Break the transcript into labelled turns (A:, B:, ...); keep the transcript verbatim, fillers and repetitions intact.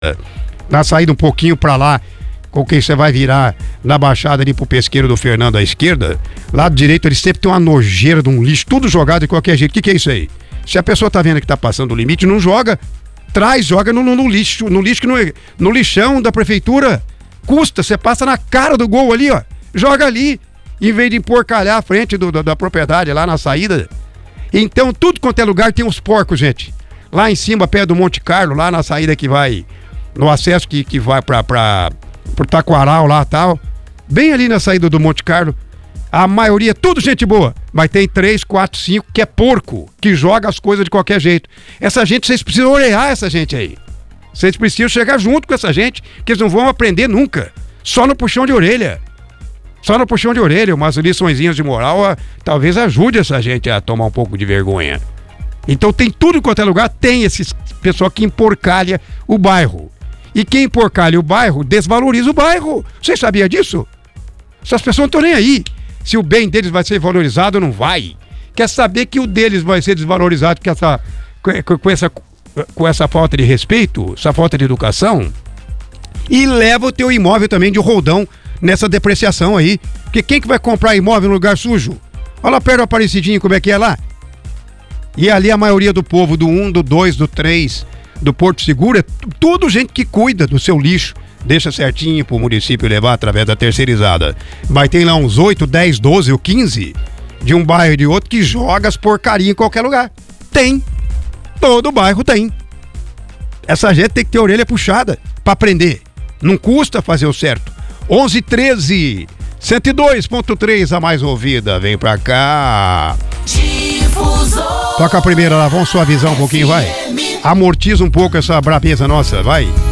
A: Na saída um pouquinho pra lá, com quem você vai virar na baixada ali pro pesqueiro do Fernando à esquerda, lado direito ele sempre tem uma nojeira de um lixo, tudo jogado de qualquer jeito. O que que é isso aí? Se a pessoa tá vendo que tá passando o limite, não joga, traz, joga no, no, no lixo, no lixo que não é, no lixão da prefeitura. Custa, você passa na cara do gol ali, ó, joga ali, em vez de emporcalhar a frente do, do, da propriedade lá na saída. Então, tudo quanto é lugar tem uns porcos, gente. Lá em cima, perto do Monte Carlo, lá na saída que vai, no acesso que, que vai pra, pra, pro Taquaral lá e tal, bem ali na saída do Monte Carlo, a maioria, tudo gente boa, mas tem três, quatro, cinco que é porco, que joga as coisas de qualquer jeito. Essa gente, vocês precisam orear essa gente aí. Vocês precisam chegar junto com essa gente, que eles não vão aprender nunca. Só no puxão de orelha. Só no puxão de orelha, umas liçõezinhas de moral, a, talvez ajude essa gente a tomar um pouco de vergonha. Então tem tudo em qualquer lugar, tem esse pessoal que emporcalha o bairro. E quem emporcalha o bairro, desvaloriza o bairro. Você sabia disso? Essas pessoas não estão nem aí. Se o bem deles vai ser valorizado ou não vai. Quer saber que o deles vai ser desvalorizado com essa, com, com essa, com essa falta de respeito, essa falta de educação? E leva o teu imóvel também de roldão nessa depreciação aí. Porque quem que vai comprar imóvel no lugar sujo? Olha lá perto do Aparecidinho como é que é lá. E ali a maioria do povo, do um, do dois, do três, do Porto Seguro, é tudo gente que cuida do seu lixo. Deixa certinho pro município levar através da terceirizada. Mas tem lá uns oito, dez, doze ou quinze de um bairro e de outro que joga as porcarias em qualquer lugar. Tem. Todo bairro tem. Essa gente tem que ter a orelha puxada pra aprender. Não custa fazer o certo. onze, treze, cento e dois ponto três, a mais ouvida. Vem pra cá. Difusor. Toca a primeira lá, vamos suavizar um pouquinho, vai. Amortiza um pouco essa brabeza nossa, vai.